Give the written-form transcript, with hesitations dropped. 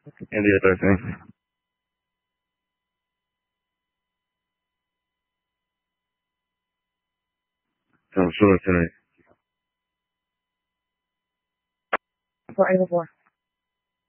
And the other thing. I'm sure tonight. 484.